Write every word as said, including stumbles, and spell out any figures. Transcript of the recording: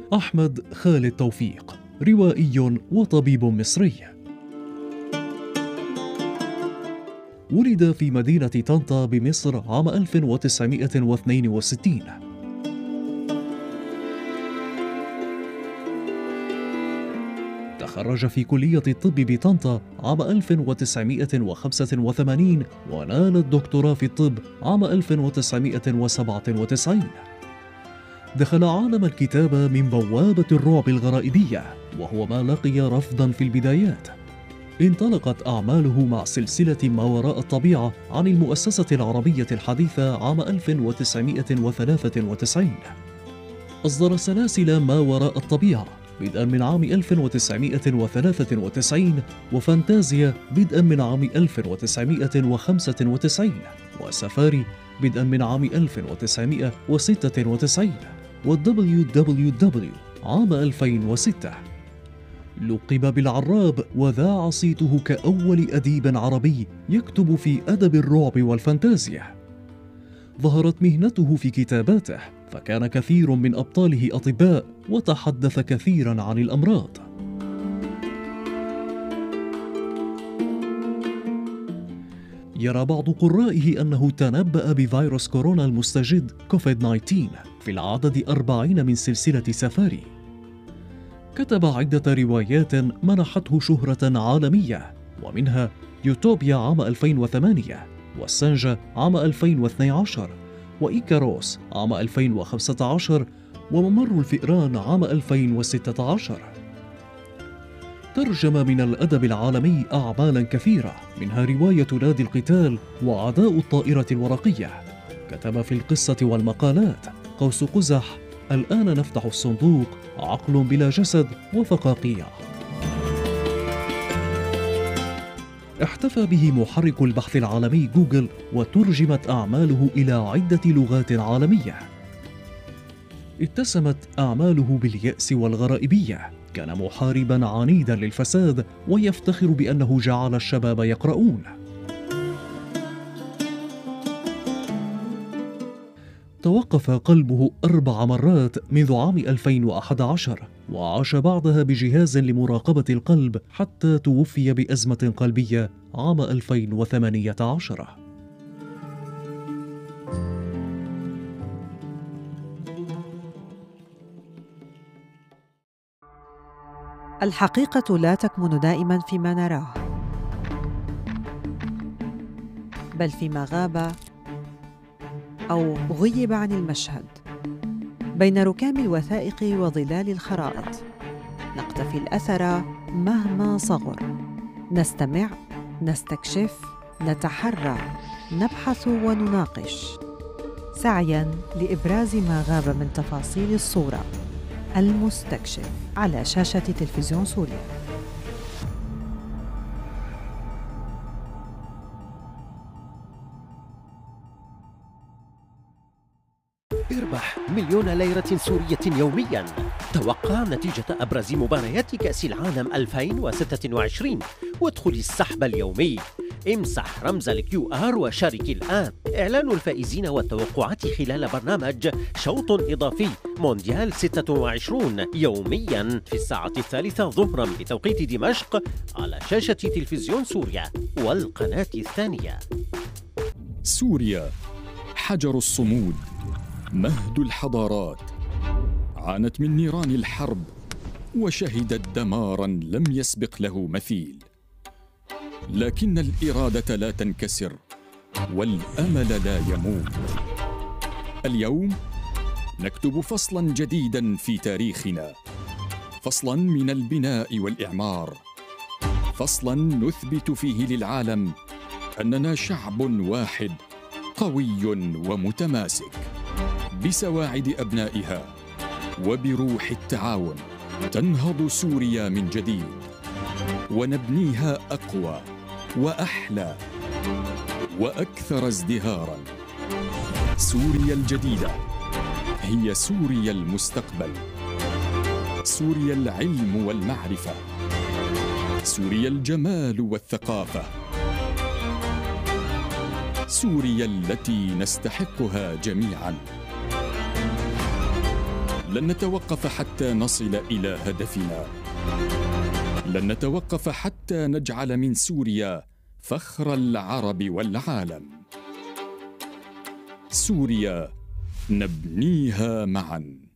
أحمد خالد توفيق، روائي وطبيب مصري. ولد في مدينة طنطا بمصر عام ألف وتسعمائة واثنين وستين. تخرج في كلية الطب بطنطا عام ألف وتسعمائة وخمسة وثمانين ونال الدكتوراه في الطب عام ألف وتسعمائة وسبعة وتسعين. دخل عالم الكتابة من بوابة الرعب الغرائبية، وهو ما لقي رفضاً في البدايات. انطلقت أعماله مع سلسلة ما وراء الطبيعة عن المؤسسة العربية الحديثة عام ألف وتسعمائة وثلاثة وتسعين. أصدر سلاسل ما وراء الطبيعة بدءاً من عام ألف وتسعمائة وثلاثة وتسعين، وفانتازيا بدءاً من عام ألف وتسعمائة وخمسة وتسعين، وسفاري بدءاً من عام ألف وتسعمائة وستة وتسعين، والدبليو دبليو دبليو عام ألفين وستة. لقب بالعراب، وذاع صيته كأول أديب عربي يكتب في أدب الرعب والفانتازيا. ظهرت مهنته في كتاباته، فكان كثير من أبطاله أطباء، وتحدث كثيرا عن الأمراض. يرى بعض قرائه أنه تنبأ بفيروس كورونا المستجد كوفيد تسعة عشر في العدد أربعين من سلسلة سفاري. كتب عدة روايات منحته شهرة عالمية، ومنها يوتوبيا عام ألفين وثمانية، والسنجة عام ألفين واثني عشر، وإيكاروس عام ألفين وخمسة عشر، وممر الفئران عام ألفين وستة عشر. ترجم من الأدب العالمي أعمالا كثيرة، منها رواية نادي القتال وعداء الطائرة الورقية. كتب في القصة والمقالات قوس قزح، الآن نفتح الصندوق، عقل بلا جسد، وفقاقيع. احتفى به محرك البحث العالمي جوجل، وترجمت أعماله إلى عدة لغات عالمية. اتسمت أعماله باليأس والغرائبية. كان محارباً عنيداً للفساد، ويفتخر بأنه جعل الشباب يقرؤون. توقف قلبه أربع مرات منذ عام ألفين وأحد عشر، وعاش بعدها بجهاز لمراقبة القلب حتى توفي بأزمة قلبية عام ألفين وثمانية عشر. الحقيقة لا تكمن دائماً فيما نراه، بل فيما غاب أو غيب عن المشهد. بين ركام الوثائق وظلال الخرائط نقتفي الأثر مهما صغر، نستمع، نستكشف، نتحرى، نبحث ونناقش، سعياً لإبراز ما غاب من تفاصيل الصورة. المستكشف على شاشة تلفزيون سوريا. اربح مليون ليرة سورية يومياً. توقع نتيجة أبرز مباريات كأس العالم ألفين وستة وعشرين وادخل السحب اليومي. امسح رمز الكيو آر وشارك الآن. إعلان الفائزين والتوقعات خلال برنامج شوط إضافي مونديال ستة وعشرين يومياً في الساعة الثالثة ظهراً بتوقيت دمشق على شاشة تلفزيون سوريا والقناة الثانية. سوريا حجر الصمود، مهد الحضارات، عانت من نيران الحرب وشهدت دماراً لم يسبق له مثيل. لكن الإرادة لا تنكسر والأمل لا يموت. اليوم نكتب فصلاً جديداً في تاريخنا، فصلاً من البناء والإعمار، فصلاً نثبت فيه للعالم أننا شعب واحد قوي ومتماسك. بسواعد أبنائها وبروح التعاون تنهض سوريا من جديد، ونبنيها أقوى وأحلى وأكثر ازدهاراً. سوريا الجديدة هي سوريا المستقبل، سوريا العلم والمعرفة، سوريا الجمال والثقافة، سوريا التي نستحقها جميعاً. لن نتوقف حتى نصل إلى هدفنا. لن نتوقف حتى نجعل من سوريا فخر العرب والعالم. سوريا نبنيها معاً.